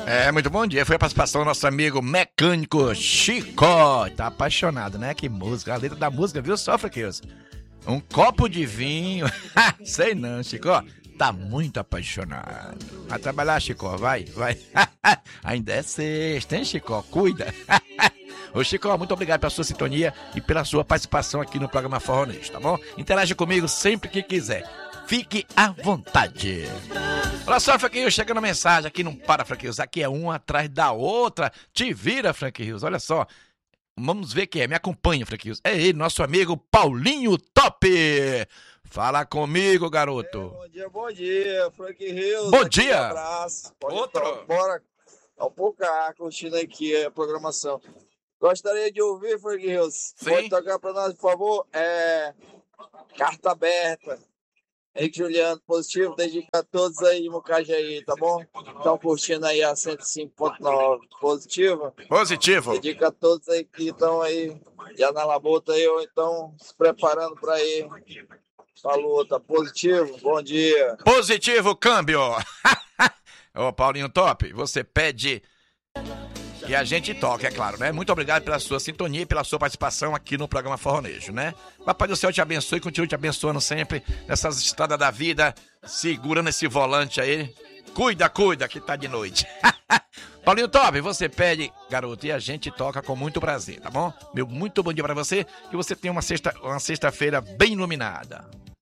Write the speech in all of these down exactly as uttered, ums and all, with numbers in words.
É, muito bom dia. Foi a participação do nosso amigo mecânico Chicó. Tá apaixonado, né? Que música. A letra da música, viu? Sofre aqui. Um copo de vinho. Sei não, Chicó. Tá muito apaixonado. Vai trabalhar, Chicó. Vai, vai. Ainda é sexta, hein, Chicó? Cuida. Ô, Chicó, muito obrigado pela sua sintonia e pela sua participação aqui no programa Forronejo, tá bom? Interage comigo sempre que quiser. Fique à vontade. Olha só, Frank Rios, chegando mensagem aqui, não para, Frank Rios. Aqui é uma atrás da outra. Te vira, Frank Rios. Olha só. Vamos ver quem é. Me acompanha, Frank Rios. É ele, nosso amigo Paulinho Top. Fala comigo, garoto. É, bom dia, bom dia, Frank Rios. Bom dia. Um abraço. Pode Outro. Estar, bora um pouco curtindo aqui a programação. Gostaria de ouvir, Frank Rios. Sim. Pode tocar para nós, por favor. É... Carta aberta. Henrique Juliano, positivo, dedica a todos aí de Mucajaí, tá bom? Estão curtindo aí a cento e cinco ponto nove, positivo? Positivo. Dedica a todos aí que estão aí, já na labuta aí, ou então se preparando para ir. Falou, tá positivo? Bom dia. Positivo, câmbio. Ô, Paulinho Top, você pede que a gente toque, é claro, né? Muito obrigado pela sua sintonia e pela sua participação aqui no programa Forronejo, né? Papai do Céu te abençoe e continue te abençoando sempre nessas estradas da vida, segurando esse volante aí. Cuida, cuida, que tá de noite. Paulinho Top, você pede, garoto, e a gente toca com muito prazer, tá bom? Meu muito bom dia pra você, que você tenha uma sexta, uma sexta-feira bem iluminada.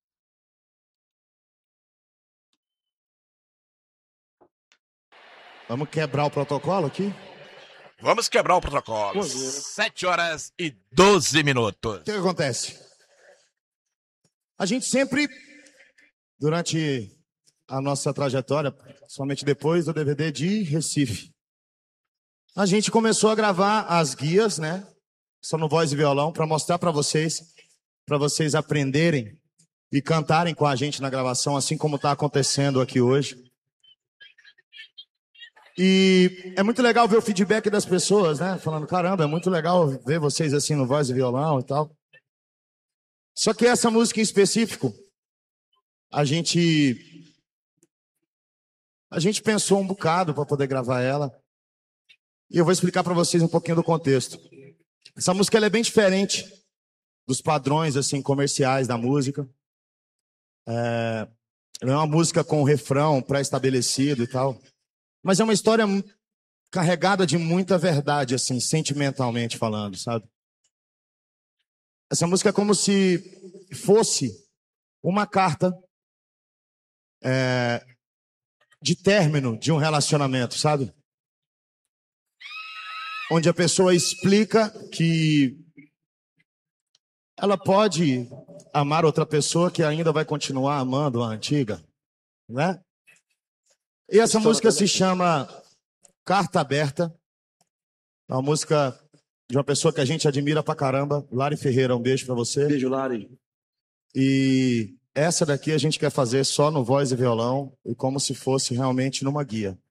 Vamos quebrar o protocolo aqui? Vamos quebrar o protocolo. Sete horas e doze minutos. O que, que acontece? A gente sempre, durante a nossa trajetória, somente depois do D V D de Recife, a gente começou a gravar as guias, né? Só no voz e violão, para mostrar para vocês, para vocês aprenderem e cantarem com a gente na gravação, assim como está acontecendo aqui hoje. E é muito legal ver o feedback das pessoas, né? Falando, caramba, é muito legal ver vocês assim no voz e violão e tal. Só que essa música em específico, a gente... A gente pensou um bocado para poder gravar ela. E eu vou explicar para vocês um pouquinho do contexto. Essa música ela é bem diferente dos padrões assim comerciais da música. É, ela é uma música com refrão pré-estabelecido e tal. Mas é uma história carregada de muita verdade, assim, sentimentalmente falando, sabe? Essa música é como se fosse uma carta é, de término de um relacionamento, sabe? Onde a pessoa explica que ela pode amar outra pessoa que ainda vai continuar amando a antiga, né? E essa música se chama Carta Aberta. É uma música de uma pessoa que a gente admira pra caramba. Lari Ferreira, um beijo pra você. Beijo, Lari. E essa daqui a gente quer fazer só no voz e violão e como se fosse realmente numa guia.